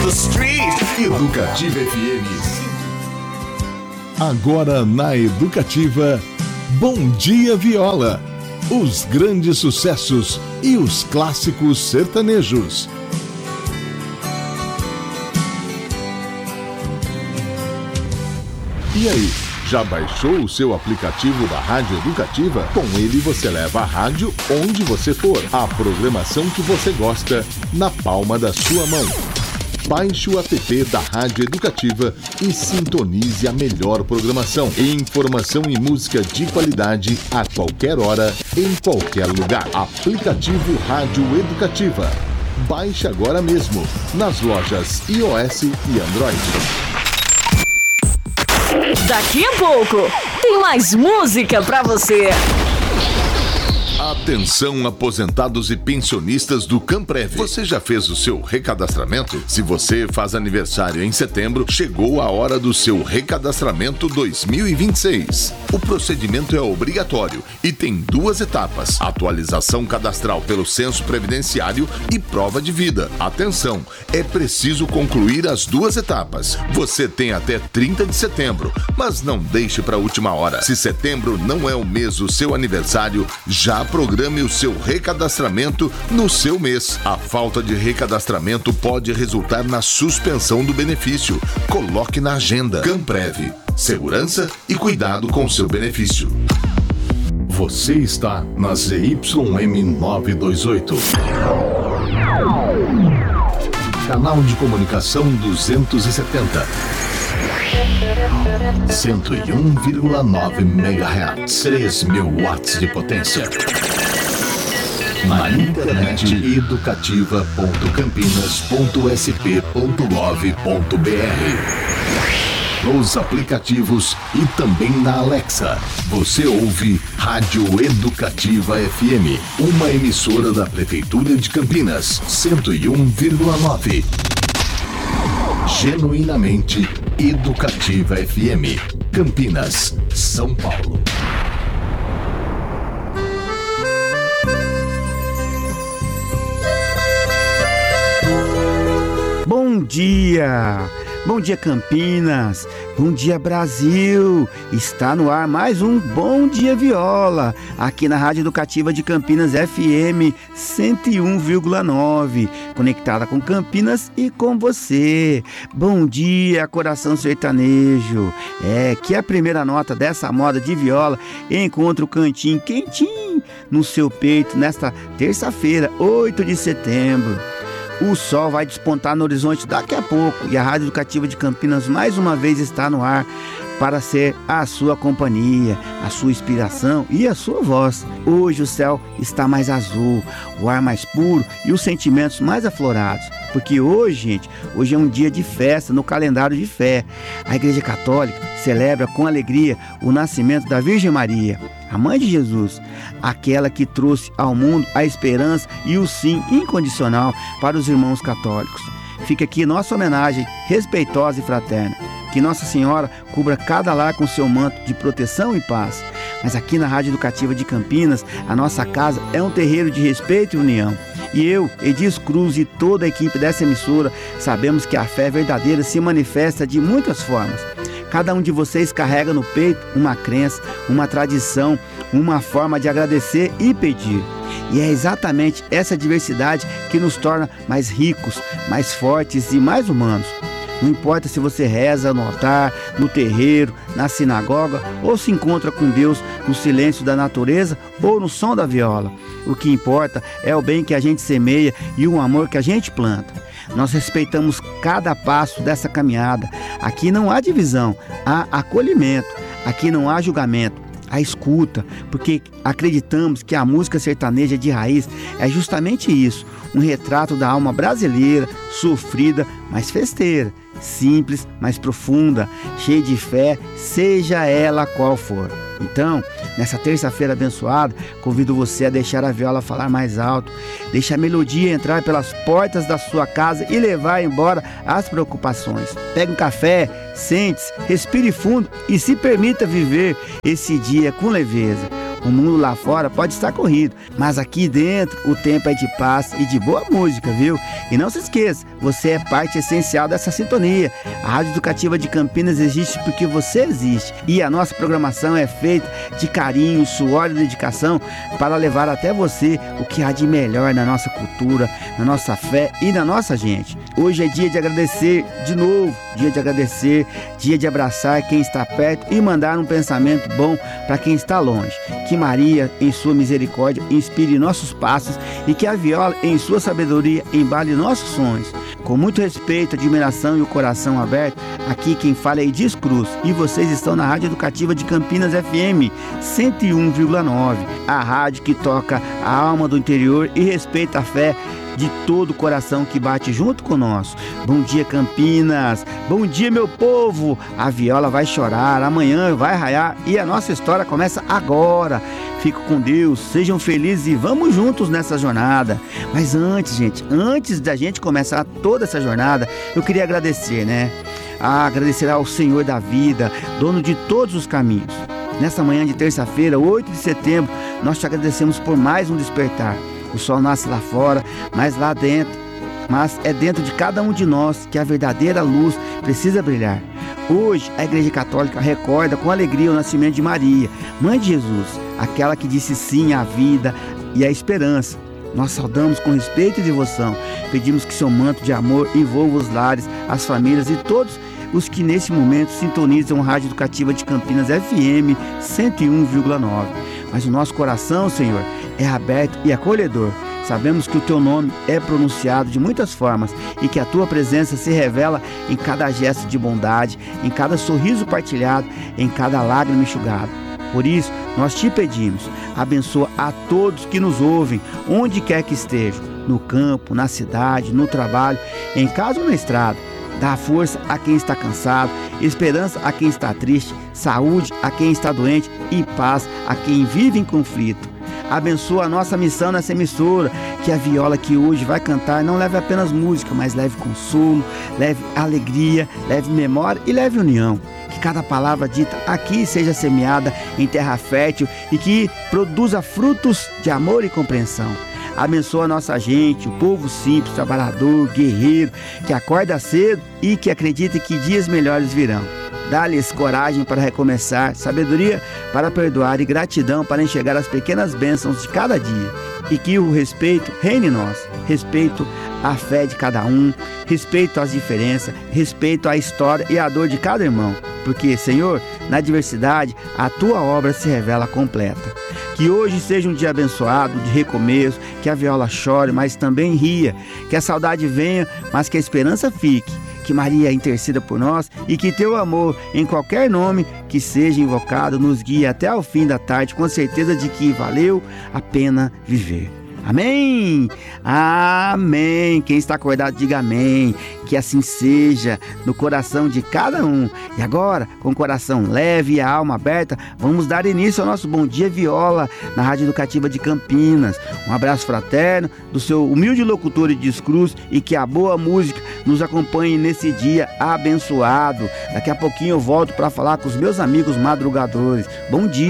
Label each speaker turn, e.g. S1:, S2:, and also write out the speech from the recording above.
S1: the street.
S2: Educativa FM.
S3: Agora na Educativa, Bom Dia Viola. Os grandes sucessos e os clássicos sertanejos. E aí, já baixou o seu aplicativo da Rádio Educativa? Com ele você leva a rádio onde você for. A programação que você gosta na palma da sua mão. Baixe o app da Rádio Educativa e sintonize a melhor programação. Informação e música de qualidade a qualquer hora, em qualquer lugar. Aplicativo Rádio Educativa. Baixe agora mesmo, nas lojas iOS e Android.
S4: Daqui a pouco, tem mais música pra você.
S3: Atenção, aposentados e pensionistas do Camprev. Você já fez o seu recadastramento? Se você faz aniversário em setembro, chegou a hora do seu recadastramento 2026. O procedimento é obrigatório e tem 2 etapas: atualização cadastral pelo censo previdenciário e prova de vida. Atenção, é preciso concluir as 2 etapas. Você tem até 30 de setembro, mas não deixe para a última hora. Se setembro não é o mês do seu aniversário, já programe o seu recadastramento no seu mês. A falta de recadastramento pode resultar na suspensão do benefício. Coloque na agenda. Camprev. Segurança e cuidado com seu benefício. Você está na ZYM 928. Canal de comunicação 270. 101,9 MHz. 3.000 watts de potência. Na internet educativa.campinas.sp.gov.br. Nos aplicativos e também na Alexa. Você ouve Rádio Educativa FM, uma emissora da Prefeitura de Campinas, 101,9. Genuinamente Educativa FM, Campinas, São Paulo.
S5: Bom dia! Bom dia, Campinas! Bom dia, Brasil! Está no ar mais um Bom Dia Viola, aqui na Rádio Educativa de Campinas FM 101,9, conectada com Campinas e com você. Bom dia, coração sertanejo! Que a primeira nota dessa moda de viola encontra o cantinho quentinho no seu peito nesta terça-feira, 8 de setembro. O sol vai despontar no horizonte daqui a pouco e a Rádio Educativa de Campinas mais uma vez está no ar para ser a sua companhia, a sua inspiração e a sua voz. Hoje o céu está mais azul, o ar mais puro e os sentimentos mais aflorados. Porque hoje é um dia de festa no calendário de fé. A Igreja Católica celebra com alegria o nascimento da Virgem Maria, a mãe de Jesus, aquela que trouxe ao mundo a esperança e o sim incondicional para os irmãos católicos. Fica aqui nossa homenagem respeitosa e fraterna. Que Nossa Senhora cubra cada lar com seu manto de proteção e paz. Mas aqui na Rádio Educativa de Campinas, a nossa casa é um terreiro de respeito e união. E eu, Edis Cruz e toda a equipe dessa emissora sabemos que a fé verdadeira se manifesta de muitas formas. Cada um de vocês carrega no peito uma crença, uma tradição, uma forma de agradecer e pedir. E é exatamente essa diversidade que nos torna mais ricos, mais fortes e mais humanos. Não importa se você reza no altar, no terreiro, na sinagoga ou se encontra com Deus no silêncio da natureza ou no som da viola. O que importa é o bem que a gente semeia e o amor que a gente planta. Nós respeitamos cada passo dessa caminhada. Aqui não há divisão, há acolhimento. Aqui não há julgamento, há escuta, porque acreditamos que a música sertaneja de raiz é justamente isso, um retrato da alma brasileira, sofrida, mas festeira, simples, mas profunda, cheia de fé, seja ela qual for. Então, nessa terça-feira abençoada, convido você a deixar a viola falar mais alto, deixa a melodia entrar pelas portas da sua casa e levar embora as preocupações. Pegue um café, sente-se, respire fundo e se permita viver esse dia com leveza. O mundo lá fora pode estar corrido, mas aqui dentro o tempo é de paz e de boa música, viu? E não se esqueça, você é parte essencial dessa sintonia. A Rádio Educativa de Campinas existe porque você existe. E a nossa programação é feita de carinho, suor e dedicação para levar até você o que há de melhor na nossa cultura, na nossa fé e na nossa gente. Hoje é dia de agradecer de novo, dia de agradecer, dia de abraçar quem está perto e mandar um pensamento bom para quem está longe. Que Maria, em sua misericórdia, inspire nossos passos e que a viola, em sua sabedoria, embale nossos sonhos. Com muito respeito, admiração e o coração aberto, aqui quem fala é Edis Cruz e vocês estão na Rádio Educativa de Campinas FM 101,9, a rádio que toca a alma do interior e respeita a fé de todo o coração que bate junto com o nosso. Bom dia, Campinas! Bom dia, meu povo! A viola vai chorar, amanhã vai raiar e a nossa história começa agora. Fico com Deus, sejam felizes e vamos juntos nessa jornada. Mas antes da gente começar toda essa jornada, eu queria agradecer, agradecer ao Senhor da vida, dono de todos os caminhos. Nessa manhã de terça-feira, 8 de setembro, nós te agradecemos por mais um despertar. O sol nasce lá fora, mas é dentro de cada um de nós que a verdadeira luz precisa brilhar. Hoje, a Igreja Católica recorda com alegria o nascimento de Maria, Mãe de Jesus, aquela que disse sim à vida e à esperança. Nós saudamos com respeito e devoção, pedimos que seu manto de amor envolva os lares, as famílias e todos os que nesse momento sintonizam a Rádio Educativa de Campinas FM 101,9. Mas o nosso coração, Senhor, é aberto e acolhedor. Sabemos que o teu nome é pronunciado de muitas formas e que a tua presença se revela em cada gesto de bondade, em cada sorriso partilhado, em cada lágrima enxugada. Por isso, nós te pedimos, abençoa a todos que nos ouvem, onde quer que estejam, no campo, na cidade, no trabalho, em casa ou na estrada. Dá força a quem está cansado, esperança a quem está triste, saúde a quem está doente e paz a quem vive em conflito. Abençoa a nossa missão nessa emissora, que a viola que hoje vai cantar não leve apenas música, mas leve consolo, leve alegria, leve memória e leve união. Que cada palavra dita aqui seja semeada em terra fértil e que produza frutos de amor e compreensão. Abençoa a nossa gente, o povo simples, trabalhador, guerreiro, que acorda cedo e que acredita que dias melhores virão. Dá-lhes coragem para recomeçar, sabedoria para perdoar e gratidão para enxergar as pequenas bênçãos de cada dia. E que o respeito reine em nós, respeito à fé de cada um, respeito às diferenças, respeito à história e à dor de cada irmão. Porque, Senhor, na diversidade, a tua obra se revela completa. Que hoje seja um dia abençoado, de recomeço, que a viola chore, mas também ria, que a saudade venha, mas que a esperança fique. Que Maria interceda por nós e que teu amor, em qualquer nome que seja invocado, nos guie até ao fim da tarde, com certeza de que valeu a pena viver. Amém? Amém. Quem está acordado, diga amém. Que assim seja no coração de cada um. E agora, com o coração leve e a alma aberta, vamos dar início ao nosso Bom Dia Viola na Rádio Educativa de Campinas. Um abraço fraterno do seu humilde locutor Edis Cruz e que a boa música nos acompanhe nesse dia abençoado. Daqui a pouquinho eu volto para falar com os meus amigos madrugadores. Bom dia.